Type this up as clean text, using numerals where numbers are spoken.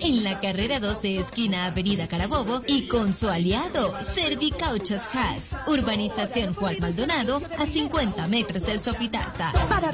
en la carrera 12, esquina Avenida Carabobo, y con su aliado, Servicauchos Haas, urbanización Juan Maldonado, a 50 metros del Sofitarza. Para